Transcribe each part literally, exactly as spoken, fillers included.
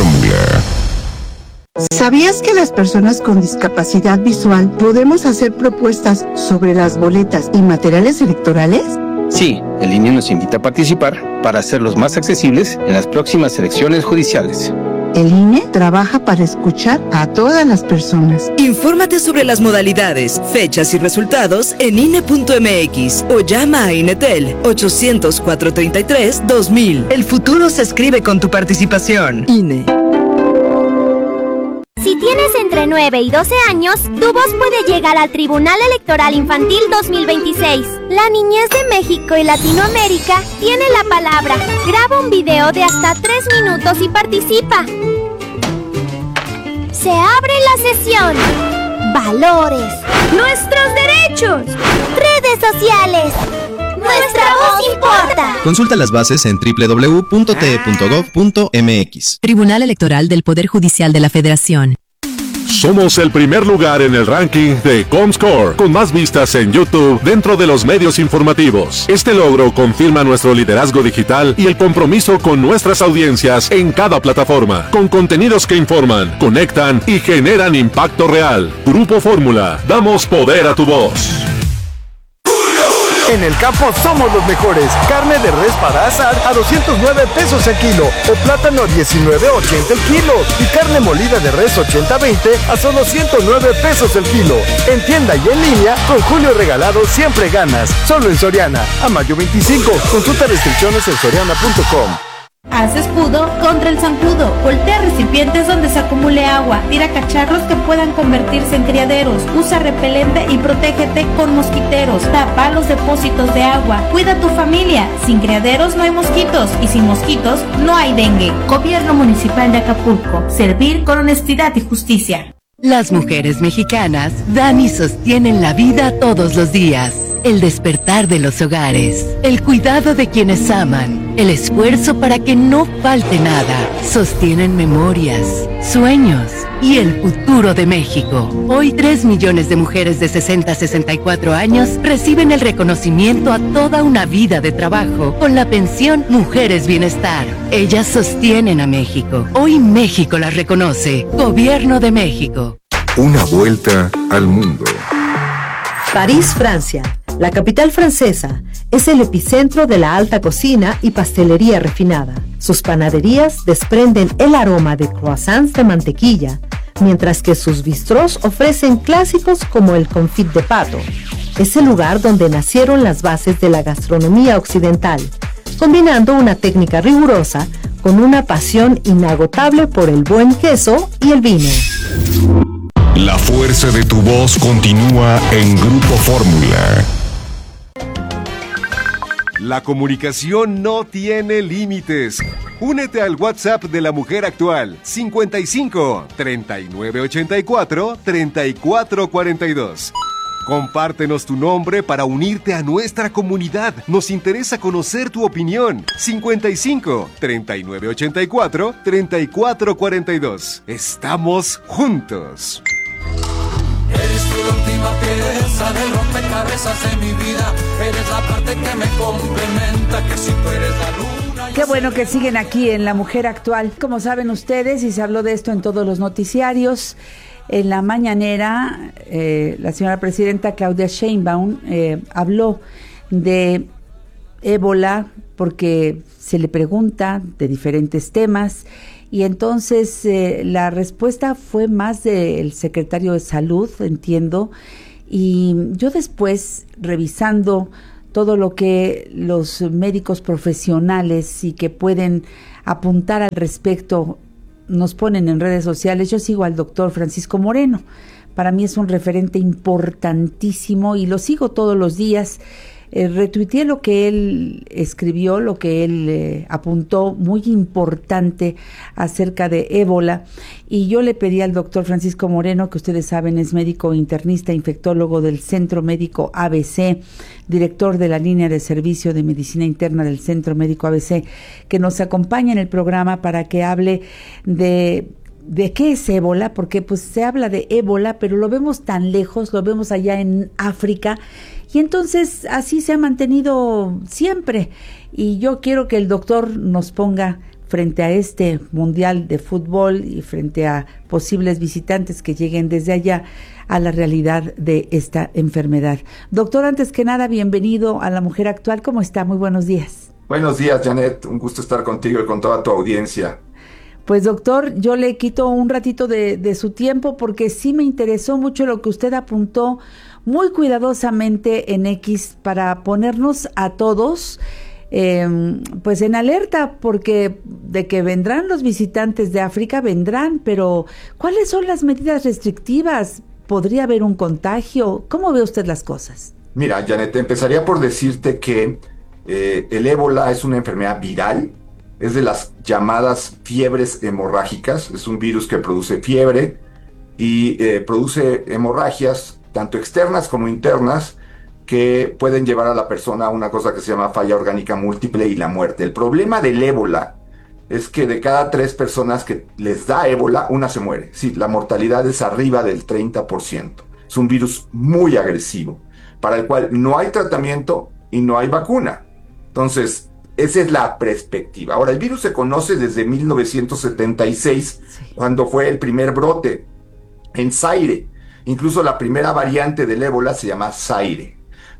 Fórmula. ¿Sabías que las personas con discapacidad visual podemos hacer propuestas sobre las boletas y materiales electorales? Sí, el I N E nos invita a participar para hacerlos más accesibles en las próximas elecciones judiciales. El I N E trabaja para escuchar a todas las personas. Infórmate sobre las modalidades, fechas y resultados en I N E punto M X o llama a INETEL ochocientos, cuatrocientos treinta y tres, dos mil. El futuro se escribe con tu participación. I N E. Si tienes entre nueve y doce años, tu voz puede llegar al Tribunal Electoral Infantil dos mil veintiséis. La niñez de México y Latinoamérica tiene la palabra. Graba un video de hasta tres minutos y participa. Se abre la sesión. Valores. Nuestros derechos. Redes sociales. Nuestra voz importa. Consulta las bases en doble u doble u doble u punto t e punto gov punto m x. Tribunal Electoral del Poder Judicial de la Federación. Somos el primer lugar en el ranking de Comscore, con más vistas en YouTube dentro de los medios informativos. Este logro confirma nuestro liderazgo digital y el compromiso con nuestras audiencias en cada plataforma, con contenidos que informan, conectan y generan impacto real. Grupo Fórmula, damos poder a tu voz. En el campo somos los mejores. Carne de res para asar a doscientos nueve pesos el kilo o plátano diecinueve ochenta el kilo y carne molida de res ochenta veinte a solo ciento nueve pesos el kilo. En tienda y en línea, con Julio Regalado siempre ganas. Solo en Soriana. A mayo veinticinco. Consulta restricciones en soriana punto com. Haz escudo contra el zancudo. Voltea recipientes donde se acumule agua. Tira cacharros que puedan convertirse en criaderos. Usa repelente y protégete con mosquiteros. Tapa los depósitos de agua. Cuida a tu familia. Sin criaderos no hay mosquitos y sin mosquitos no hay dengue. Gobierno Municipal de Acapulco. Servir con honestidad y justicia. Las mujeres mexicanas dan y sostienen la vida todos los días. El despertar de los hogares, el cuidado de quienes aman, el esfuerzo para que no falte nada, sostienen memorias, sueños y el futuro de México. Hoy tres millones de mujeres de sesenta a sesenta y cuatro años reciben el reconocimiento a toda una vida de trabajo con la pensión Mujeres Bienestar. Ellas sostienen a México. Hoy México las reconoce. Gobierno de México. Una vuelta al mundo. París, Francia. La capital francesa es el epicentro de la alta cocina y pastelería refinada. Sus panaderías desprenden el aroma de croissants de mantequilla, mientras que sus bistrós ofrecen clásicos como el confit de pato. Es el lugar donde nacieron las bases de la gastronomía occidental, combinando una técnica rigurosa con una pasión inagotable por el buen queso y el vino. La fuerza de tu voz continúa en Grupo Fórmula. La comunicación no tiene límites. Únete al WhatsApp de la mujer actual, cincuenta y cinco, treinta y nueve ochenta y cuatro, treinta y cuatro cuarenta y dos. Compártenos tu nombre para unirte a nuestra comunidad. Nos interesa conocer tu opinión. cincuenta y cinco, treinta y nueve ochenta y cuatro, treinta y cuatro cuarenta y dos. Estamos juntos. Eres tú la última pieza del rompecabezas de mi vida. Eres la parte que me complementa, que si tú eres la luna. Qué bueno que siguen aquí en La Mujer Actual. Como saben ustedes, y se habló de esto en todos los noticiarios, en la mañanera, eh, la señora presidenta Claudia Sheinbaum eh, habló de ébola porque se le pregunta de diferentes temas. Y entonces eh, la respuesta fue más del secretario de Salud, entiendo, y yo después, revisando todo lo que los médicos profesionales y que pueden apuntar al respecto nos ponen en redes sociales, yo sigo al doctor Francisco Moreno. Para mí es un referente importantísimo y lo sigo todos los días. Eh, retuiteé lo que él escribió, lo que él eh, apuntó, muy importante acerca de ébola, y yo le pedí al doctor Francisco Moreno, que ustedes saben es médico internista, infectólogo del Centro Médico A B C, director de la línea de servicio de medicina interna del Centro Médico A B C, que nos acompañe en el programa para que hable de ¿de qué es ébola? Porque pues se habla de ébola, pero lo vemos tan lejos, lo vemos allá en África, y entonces así se ha mantenido siempre. Y yo quiero que el doctor nos ponga frente a este Mundial de Fútbol y frente a posibles visitantes que lleguen desde allá a la realidad de esta enfermedad. Doctor, antes que nada, bienvenido a La Mujer Actual. ¿Cómo está? Muy buenos días. Buenos días, Janet. Un gusto estar contigo y con toda tu audiencia. Pues doctor, yo le quito un ratito de, de su tiempo porque sí me interesó mucho lo que usted apuntó muy cuidadosamente en X para ponernos a todos eh, pues en alerta, porque de que vendrán los visitantes de África, vendrán, pero ¿cuáles son las medidas restrictivas? ¿Podría haber un contagio? ¿Cómo ve usted las cosas? Mira, Janet, empezaría por decirte que eh, el ébola es una enfermedad viral, es de las llamadas fiebres hemorrágicas, es un virus que produce fiebre y eh, produce hemorragias, tanto externas como internas, que pueden llevar a la persona a una cosa que se llama falla orgánica múltiple y la muerte. El problema del ébola es que de cada tres personas que les da ébola, una se muere. Sí, la mortalidad es arriba del treinta por ciento. Es un virus muy agresivo, para el cual no hay tratamiento y no hay vacuna. Entonces, esa es la perspectiva. Ahora, el virus se conoce desde mil novecientos setenta y seis, sí, cuando fue el primer brote en Zaire. Incluso la primera variante del ébola se llama Zaire.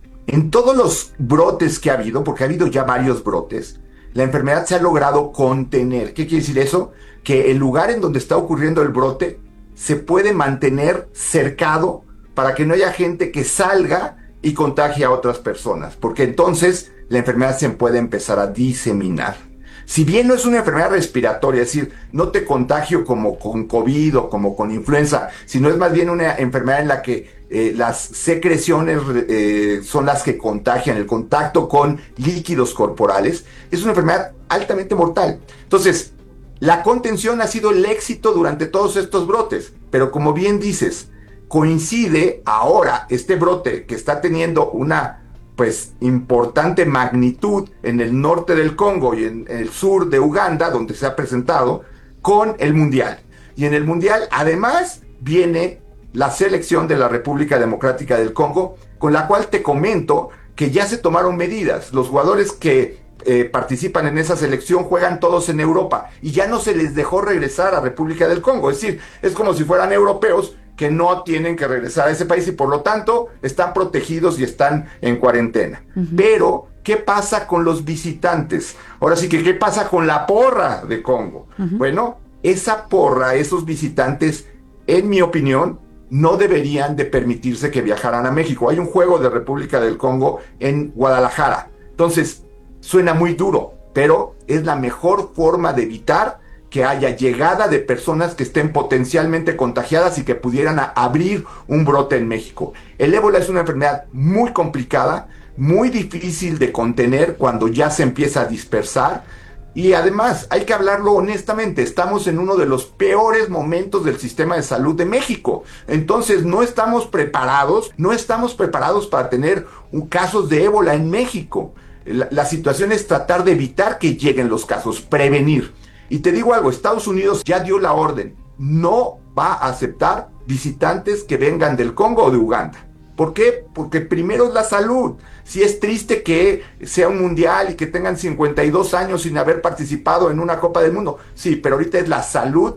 En todos los brotes que ha habido, porque ha habido ya varios brotes, la enfermedad se ha logrado contener. ¿Qué quiere decir eso? Que el lugar en donde está ocurriendo el brote se puede mantener cercado para que no haya gente que salga y contagie a otras personas, porque entonces la enfermedad se puede empezar a diseminar. Si bien no es una enfermedad respiratoria, es decir, no te contagio como con COVID o como con influenza, sino es más bien una enfermedad en la que eh, las secreciones eh, son las que contagian, el contacto con líquidos corporales, es una enfermedad altamente mortal. Entonces, la contención ha sido el éxito durante todos estos brotes, pero como bien dices, coincide ahora este brote que está teniendo una pues importante magnitud en el norte del Congo y en el sur de Uganda, donde se ha presentado, con el Mundial. Y en el Mundial, además, viene la selección de la República Democrática del Congo, con la cual te comento que ya se tomaron medidas. Los jugadores que eh, participan en esa selección juegan todos en Europa y ya no se les dejó regresar a República del Congo. Es decir, es como si fueran europeos que no tienen que regresar a ese país y por lo tanto están protegidos y están en cuarentena. Uh-huh. Pero, ¿qué pasa con los visitantes? Ahora sí que, ¿qué pasa con la porra de Congo? Uh-huh. Bueno, esa porra, esos visitantes, en mi opinión, no deberían de permitirse que viajaran a México. Hay un juego de República del Congo en Guadalajara. Entonces, suena muy duro, pero es la mejor forma de evitar que haya llegada de personas que estén potencialmente contagiadas y que pudieran a abrir un brote en México. El ébola es una enfermedad muy complicada, muy difícil de contener cuando ya se empieza a dispersar. Y además, hay que hablarlo honestamente, estamos en uno de los peores momentos del sistema de salud de México. Entonces, no estamos preparados, no estamos preparados para tener un, casos de ébola en México. La, la situación es tratar de evitar que lleguen los casos, prevenir. Y te digo algo, Estados Unidos ya dio la orden, no va a aceptar visitantes que vengan del Congo o de Uganda. ¿Por qué? Porque primero es la salud. Si es triste que sea un mundial y que tengan cincuenta y dos años sin haber participado en una Copa del Mundo, sí, pero ahorita es la salud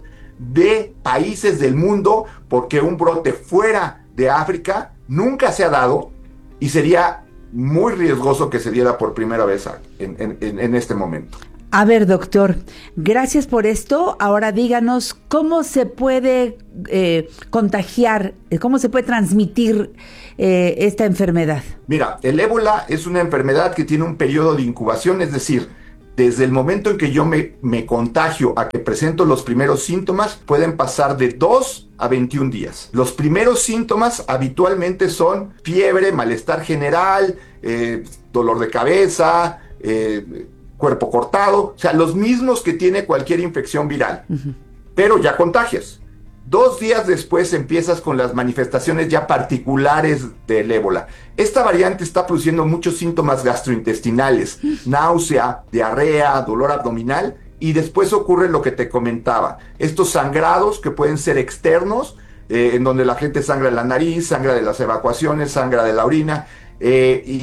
de países del mundo, porque un brote fuera de África nunca se ha dado y sería muy riesgoso que se diera por primera vez en, en, en este momento. A ver, doctor, gracias por esto. Ahora díganos cómo se puede eh, contagiar, cómo se puede transmitir eh, esta enfermedad. Mira, el ébola es una enfermedad que tiene un periodo de incubación, es decir, desde el momento en que yo me, me contagio a que presento los primeros síntomas, pueden pasar de dos a veintiún días. Los primeros síntomas habitualmente son fiebre, malestar general, eh, dolor de cabeza, eh, cuerpo cortado, o sea, los mismos que tiene cualquier infección viral, uh-huh. Pero ya contagias. Dos días después empiezas con las manifestaciones ya particulares del ébola. Esta variante está produciendo muchos síntomas gastrointestinales, uh-huh. náusea, diarrea, dolor abdominal, y después ocurre lo que te comentaba, estos sangrados que pueden ser externos, eh, en donde la gente sangra de la nariz, sangra de las evacuaciones, sangra de la orina, eh, y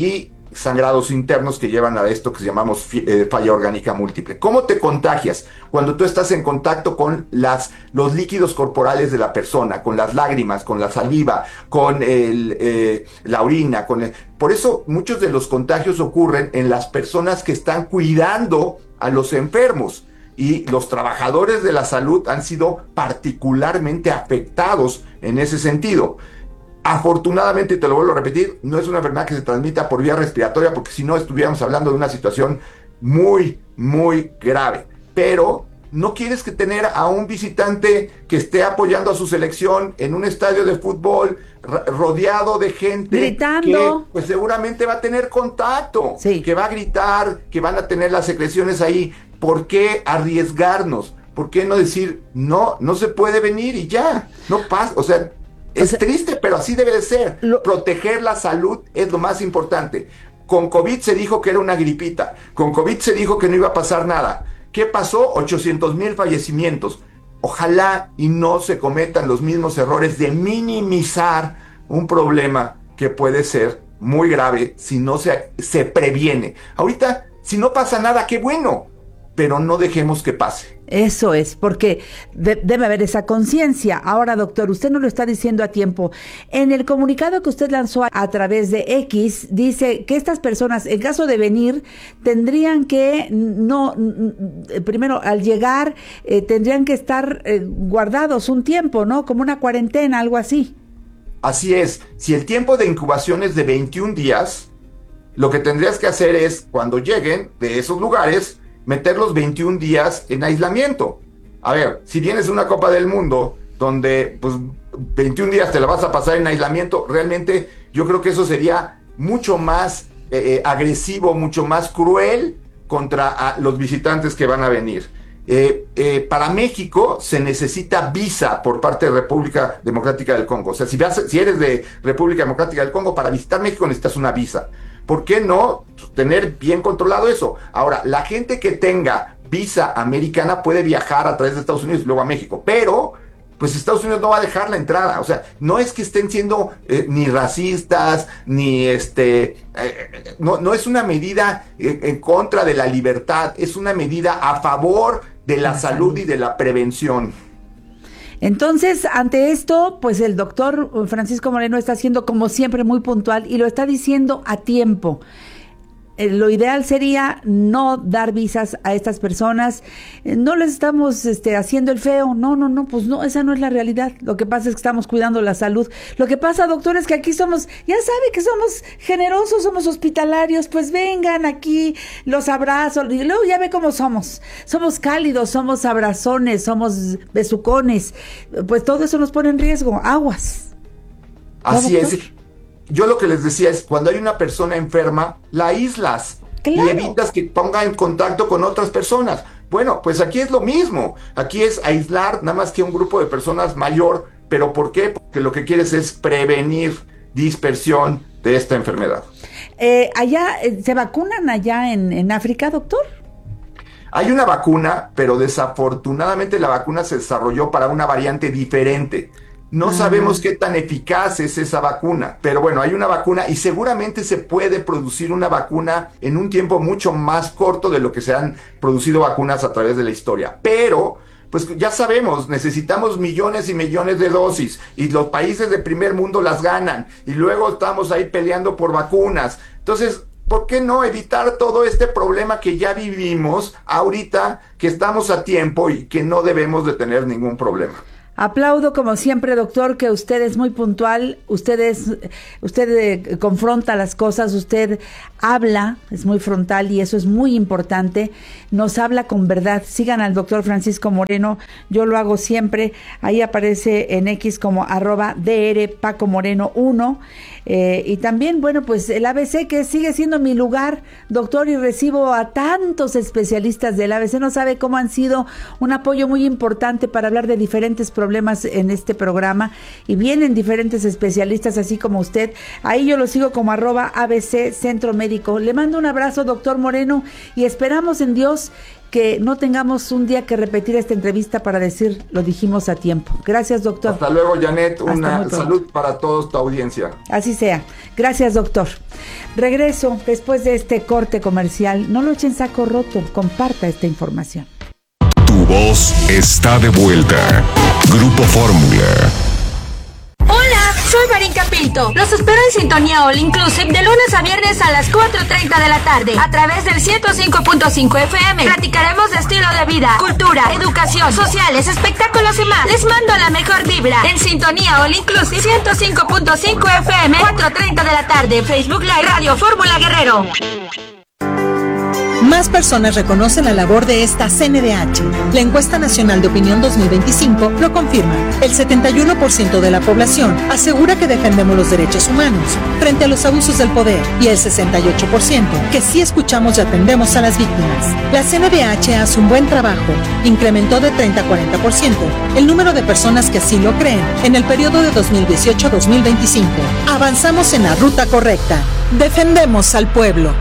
sangrados internos que llevan a esto que llamamos eh, falla orgánica múltiple. ¿Cómo te contagias? Cuando tú estás en contacto con las, los líquidos corporales de la persona, con las lágrimas, con la saliva, con el, eh, la orina. Con el... Por eso muchos de los contagios ocurren en las personas que están cuidando a los enfermos. Y los trabajadores de la salud han sido particularmente afectados en ese sentido. Afortunadamente, te lo vuelvo a repetir, no es una enfermedad que se transmita por vía respiratoria, porque si no estuviéramos hablando de una situación muy, muy grave. Pero no quieres que tener a un visitante que esté apoyando a su selección en un estadio de fútbol rodeado de gente gritando, que pues seguramente va a tener contacto, sí. que va a gritar, que van a tener las secreciones ahí. ¿Por qué arriesgarnos? ¿Por qué no decir, no, no se puede venir y ya? No pasa, o sea, es o sea, triste, pero así debe de ser. Lo... Proteger la salud es lo más importante. Con COVID se dijo que era una gripita, con COVID se dijo que no iba a pasar nada. ¿Qué pasó? ochocientos mil fallecimientos. Ojalá y no se cometan los mismos errores de minimizar un problema que puede ser muy grave si no se, se previene. Ahorita, si no pasa nada, qué bueno, pero no dejemos que pase. Eso es, porque de, debe haber esa conciencia. Ahora, doctor, usted nos lo está diciendo a tiempo. En el comunicado que usted lanzó a, a través de X, dice que estas personas, en caso de venir, tendrían que, no, primero, al llegar, eh, tendrían que estar eh, guardados un tiempo, ¿no? Como una cuarentena, algo así. Así es. Si el tiempo de incubación es de veintiún días, lo que tendrías que hacer es, cuando lleguen de esos lugares, meter los veintiún días en aislamiento. A ver, si vienes a una Copa del Mundo donde pues veintiún días te la vas a pasar en aislamiento, realmente yo creo que eso sería mucho más eh, agresivo, mucho más cruel contra a, los visitantes que van a venir. Eh, eh, para México se necesita visa por parte de República Democrática del Congo. O sea, si, vas, si eres de República Democrática del Congo, para visitar México necesitas una visa. ¿Por qué no tener bien controlado eso? Ahora, la gente que tenga visa americana puede viajar a través de Estados Unidos y luego a México, pero pues Estados Unidos no va a dejar la entrada. O sea, no es que estén siendo eh, ni racistas, ni este... Eh, no, no es una medida eh, en contra de la libertad, es una medida a favor de la salud y de la prevención. Entonces, ante esto, pues el doctor Francisco Moreno está siendo como siempre muy puntual y lo está diciendo a tiempo. Eh, lo ideal sería no dar visas a estas personas. Eh, no les estamos este, haciendo el feo. No, no, no, pues no, esa no es la realidad. Lo que pasa es que estamos cuidando la salud. Lo que pasa, doctor, es que aquí somos, ya sabe que somos generosos, somos hospitalarios, pues vengan aquí, los abrazos. Y luego ya ve cómo somos. Somos cálidos, somos abrazones, somos besucones. Pues todo eso nos pone en riesgo. Aguas. Así es. Yo lo que les decía es, cuando hay una persona enferma, la aíslas. Claro. Y evitas que ponga en contacto con otras personas. Bueno, pues aquí es lo mismo. Aquí es aislar nada más que un grupo de personas mayor. ¿Pero por qué? Porque lo que quieres es prevenir dispersión de esta enfermedad. Eh, allá, ¿se vacunan allá en, en África, doctor? Hay una vacuna, pero desafortunadamente la vacuna se desarrolló para una variante diferente. No ah. sabemos qué tan eficaz es esa vacuna, pero bueno, hay una vacuna y seguramente se puede producir una vacuna en un tiempo mucho más corto de lo que se han producido vacunas a través de la historia. Pero, pues ya sabemos, necesitamos millones y millones de dosis y los países de primer mundo las ganan y luego estamos ahí peleando por vacunas. Entonces, ¿por qué no evitar todo este problema que ya vivimos ahorita, que estamos a tiempo y que no debemos de tener ningún problema? Aplaudo como siempre, doctor, que usted es muy puntual, usted es, usted eh, confronta las cosas, usted habla, es muy frontal y eso es muy importante, nos habla con verdad. Sigan al doctor Francisco Moreno, yo lo hago siempre, ahí aparece en X como arroba dr Paco Moreno uno, eh, y también, bueno, pues el A B C, que sigue siendo mi lugar, doctor, y recibo a tantos especialistas del A B C, no sabe cómo han sido un apoyo muy importante para hablar de diferentes problemas en este programa, y vienen diferentes especialistas así como usted. Ahí yo lo sigo como arroba A B C Centro Médico. Le mando un abrazo, doctor Moreno, y esperamos en Dios que no tengamos un día que repetir esta entrevista para decir, lo dijimos a tiempo. Gracias, doctor. Hasta luego, Janet. Hasta Una salud para toda tu audiencia. Así sea. Gracias, doctor. Regreso después de este corte comercial. No lo echen saco roto. Comparta esta información. Tu voz está de vuelta. Grupo Fórmula. Hola, soy Marinka Pinto. Los espero en Sintonía All Inclusive de lunes a viernes a las cuatro treinta de la tarde a través del ciento cinco punto cinco F M. Platicaremos de estilo de vida, cultura, educación, sociales, espectáculos y más. Les mando la mejor vibra en Sintonía All Inclusive ciento cinco punto cinco F M, cuatro treinta de la tarde, Facebook Live, Radio Fórmula Guerrero. Más personas reconocen la labor de esta C N D H. La encuesta nacional de opinión dos mil veinticinco lo confirma. El setenta y uno por ciento de la población asegura que defendemos los derechos humanos frente a los abusos del poder y el sesenta y ocho por ciento que sí escuchamos y atendemos a las víctimas. La C N D H hace un buen trabajo. Incrementó de treinta a cuarenta por ciento el número de personas que así lo creen en el periodo de dos mil dieciocho a dos mil veinticinco. Avanzamos en la ruta correcta. Defendemos al pueblo.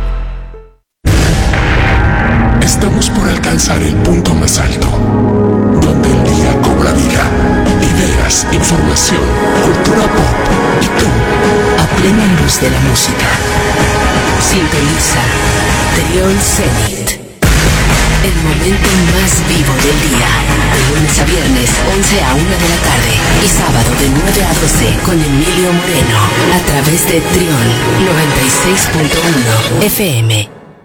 Estamos por alcanzar el punto más alto, donde el día cobra vida, ideas, información, cultura pop y tú, a plena luz de la música. Sintoniza Trión Zenit, el momento más vivo del día, de lunes a viernes, once a una de la tarde, y sábado de nueve a doce con Emilio Moreno, a través de Trión noventa y seis punto uno F M.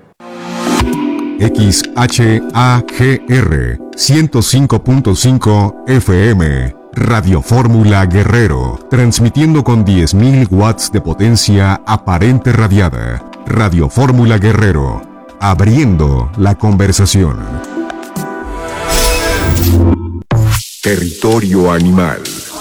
X H A G R ciento cinco punto cinco F M, Radio Fórmula Guerrero, transmitiendo con diez mil watts de potencia aparente radiada. Radio Fórmula Guerrero, abriendo la conversación. Territorio animal.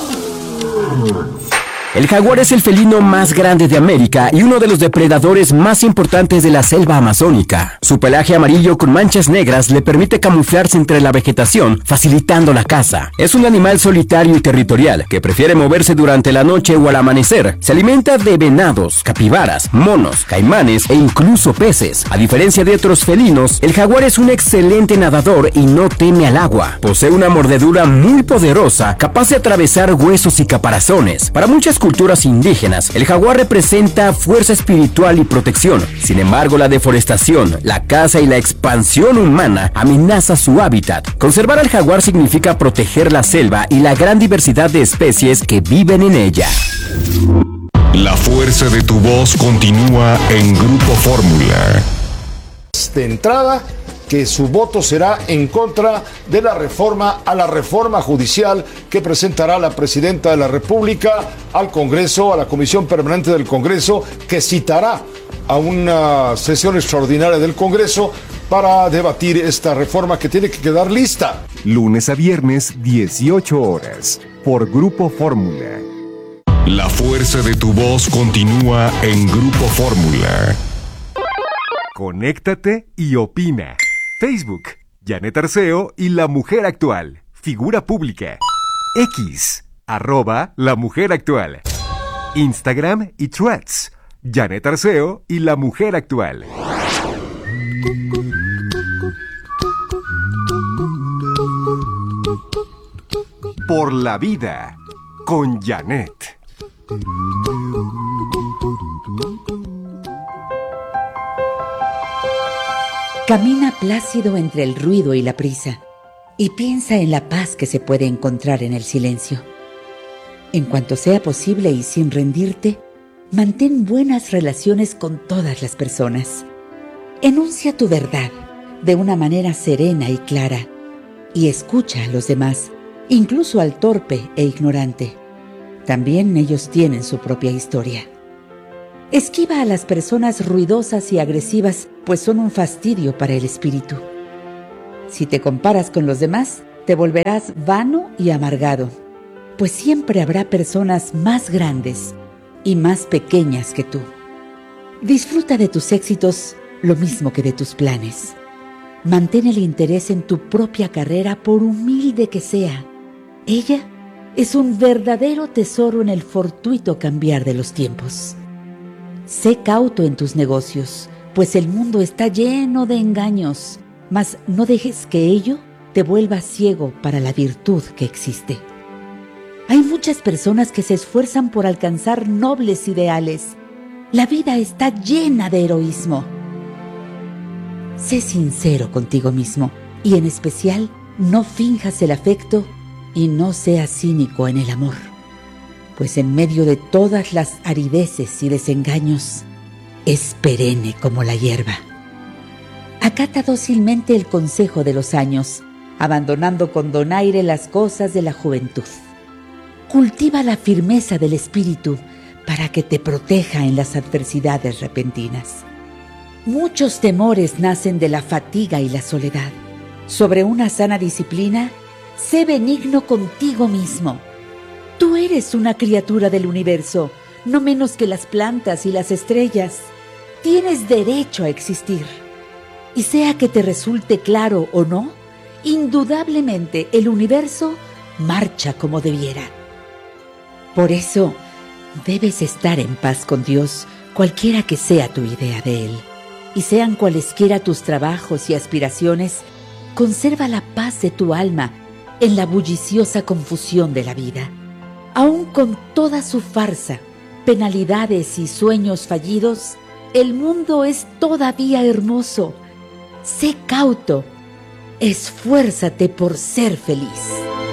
El jaguar es el felino más grande de América y uno de los depredadores más importantes de la selva amazónica. Su pelaje amarillo con manchas negras le permite camuflarse entre la vegetación, facilitando la caza. Es un animal solitario y territorial que prefiere moverse durante la noche o al amanecer. Se alimenta de venados, capibaras, monos, caimanes e incluso peces. A diferencia de otros felinos, el jaguar es un excelente nadador y no teme al agua. Posee una mordedura muy poderosa, capaz de atravesar huesos y caparazones. Para muchas culturas indígenas, el jaguar representa fuerza espiritual y protección. Sin embargo, la deforestación, la caza y la expansión humana amenaza su hábitat. Conservar al jaguar significa proteger la selva y la gran diversidad de especies que viven en ella. La fuerza de tu voz continúa en Grupo Fórmula. De entrada, que su voto será en contra de la reforma a la reforma judicial que presentará la presidenta de la República al Congreso, a la Comisión Permanente del Congreso, que citará a una sesión extraordinaria del Congreso para debatir esta reforma que tiene que quedar lista. Lunes a viernes, dieciocho horas, por Grupo Fórmula. La fuerza de tu voz continúa en Grupo Fórmula. Conéctate y opina. Facebook, Janet Arceo y La Mujer Actual, figura pública. X, arroba La Mujer Actual. Instagram y Threads, Janet Arceo y La Mujer Actual. Por la vida, con Janet. Camina plácido entre el ruido y la prisa y piensa en la paz que se puede encontrar en el silencio. En cuanto sea posible y sin rendirte, mantén buenas relaciones con todas las personas. Enuncia tu verdad de una manera serena y clara y escucha a los demás, incluso al torpe e ignorante. También ellos tienen su propia historia. Esquiva a las personas ruidosas y agresivas, pues son un fastidio para el espíritu. Si te comparas con los demás, te volverás vano y amargado, pues siempre habrá personas más grandes y más pequeñas que tú. Disfruta de tus éxitos lo mismo que de tus planes. Mantén el interés en tu propia carrera, por humilde que sea. Ella es un verdadero tesoro en el fortuito cambiar de los tiempos. Sé cauto en tus negocios, pues el mundo está lleno de engaños. mas no dejes que ello te vuelva ciego para la virtud que existe. Hay muchas personas que se esfuerzan por alcanzar nobles ideales. La vida está llena de heroísmo. Sé sincero contigo mismo y en especial no finjas el afecto y no seas cínico en el amor, pues en medio de todas las arideces y desengaños es perenne como la hierba. Acata dócilmente el consejo de los años, abandonando con donaire las cosas de la juventud. Cultiva la firmeza del espíritu para que te proteja en las adversidades repentinas. Muchos temores nacen de la fatiga y la soledad. Sobre una sana disciplina, sé benigno contigo mismo. Tú eres una criatura del universo, no menos que las plantas y las estrellas. Tienes derecho a existir. Y sea que te resulte claro o no, indudablemente el universo marcha como debiera. Por eso, debes estar en paz con Dios, cualquiera que sea tu idea de Él. Y sean cualesquiera tus trabajos y aspiraciones, conserva la paz de tu alma en la bulliciosa confusión de la vida. Aun con toda su farsa, penalidades y sueños fallidos, el mundo es todavía hermoso. Sé cauto, esfuérzate por ser feliz.